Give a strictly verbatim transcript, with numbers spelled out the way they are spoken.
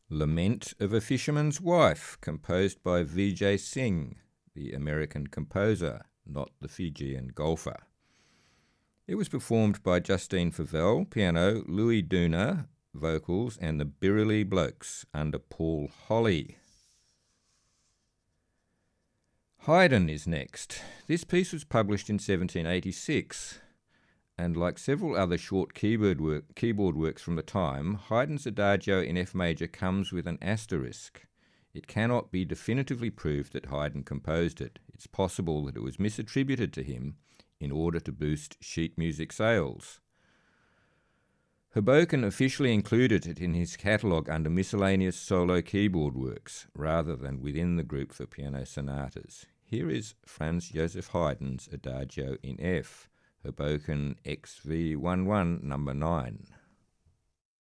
Lament of a Fisherman's Wife, composed by Vijay Singh, the American composer, not the Fijian golfer. It was performed by Justine Favell, piano, Louis Duna, vocals, and the Birrelly Blokes under Paul Holly. Haydn is next. This piece was published in seventeen eighty-six, and like several other short keyboard, work, keyboard works from the time, Haydn's Adagio in F major comes with an asterisk. It cannot be definitively proved that Haydn composed it. It's possible that it was misattributed to him in order to boost sheet music sales. Hoboken officially included it in his catalogue under miscellaneous solo keyboard works, rather than within the group for piano sonatas. Here is Franz Joseph Haydn's Adagio in F, Hoboken X V eleven, number nine.